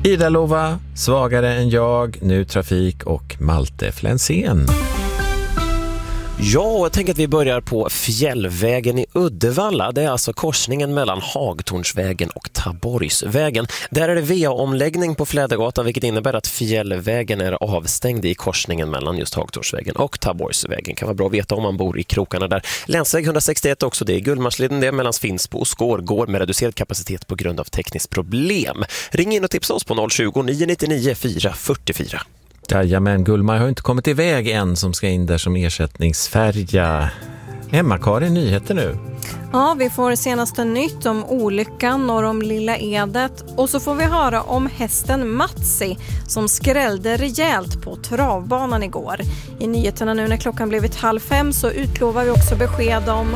Ida Lova, Svagare än jag, Nu trafik och Malte Flensén. Ja, jag tänker att vi börjar på Fjällvägen i Uddevalla. Det är alltså korsningen mellan Hagtornsvägen och Taborgsvägen. Där är det VA-omläggning på Flädergatan, vilket innebär att Fjällvägen är avstängd i korsningen mellan just Hagtornsvägen och Taborgsvägen. Kan vara bra att veta om man bor i krokarna där. Länsväg 161 också, det är Gullmarsleden, det är mellan Finsbo och Skårgård med reducerad kapacitet på grund av tekniskt problem. Ring in och tipsa oss på 020-999 444. Jajamän, Gullmar har inte kommit iväg än som ska in där som ersättningsfärja. Emma-Karin, nyheter nu. Ja, vi får senaste nytt om olyckan norr om Lilla Edet och så får vi höra om hästen Matsi som skrällde rejält på travbanan igår. I nyheterna nu när klockan blivit 4:30 så utlovar vi också besked om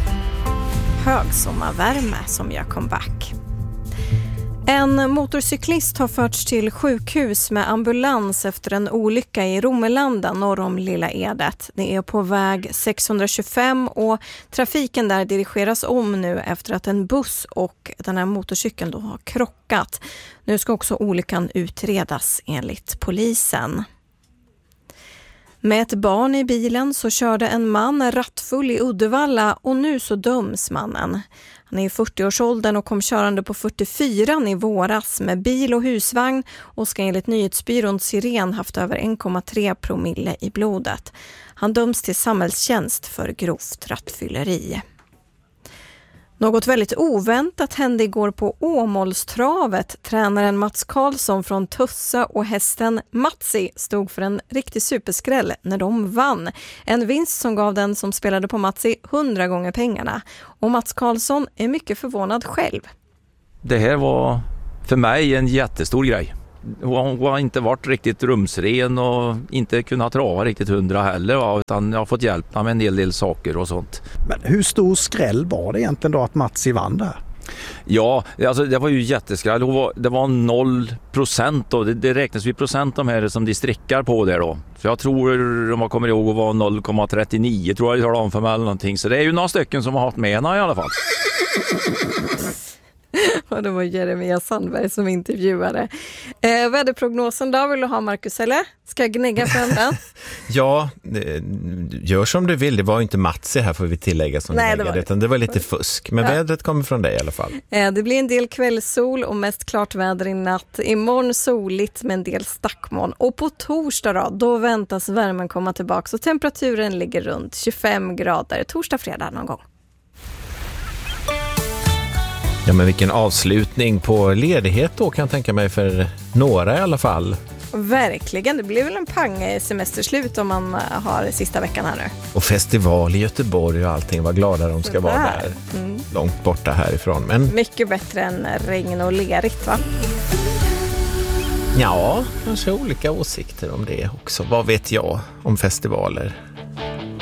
högsommarvärme som gör comeback. En motorcyklist har förts till sjukhus med ambulans efter en olycka i Romelanda norr om Lilla Edet. Det är på väg 625 och trafiken där dirigeras om nu efter att en buss och den här motorcykeln då har krockat. Nu ska också olyckan utredas enligt polisen. Med ett barn i bilen så körde en man rattfull i Uddevalla och nu så döms mannen. Han är i 40-årsåldern och kom körande på 44 i våras med bil och husvagn och ska enligt nyhetsbyrån Siren haft över 1,3 promille i blodet. Han döms till samhällstjänst för grovt rattfylleri. Något väldigt oväntat hände igår på Åmålstravet. Tränaren Mats Karlsson från Tussa och hästen Matsi stod för en riktig superskräll när de vann. En vinst som gav den som spelade på Matsi 100 gånger pengarna. Och Mats Karlsson är mycket förvånad själv. Det här var för mig en jättestor grej. Hon har inte varit riktigt rumsren och inte kunnat trava riktigt 100 heller, utan jag har fått hjälp med en del saker och sånt. Men hur stor skräll var det egentligen då att Matsi vann där? Ja, alltså det var ju jätteskräll. Det var 0% då. Det räknas ju procent de här som de strickar på där då. Så jag tror, om jag kommer ihåg, var 0,39 tror jag det talade om för mig eller någonting. Så det är ju några stycken som har haft med henne i alla fall. Och det var Jeremias Sandberg som intervjuade. Väderprognosen då, vill du ha Marcus eller? Ska jag gnägga för den? Ja, gör som du vill. Det var ju inte Matsi här får vi tillägga som gnäggade, utan det var lite fusk. Men vädret kommer från dig i alla fall. Det blir en del kvällssol och mest klart väder i natt. Imorgon soligt med en del stackmoln. Och på torsdag då väntas värmen komma tillbaka så temperaturen ligger runt 25 grader. Torsdag, fredag någon gång. Ja, men vilken avslutning på ledighet då kan jag tänka mig för några i alla fall. Verkligen, det blir väl en pang semesterslut om man har sista veckan här nu. Och festival i Göteborg och allting, vad glada de ska vara där. Långt borta härifrån. Men mycket bättre än regn och lerigt, va? Ja, kanske olika åsikter om det också. Vad vet jag om festivaler?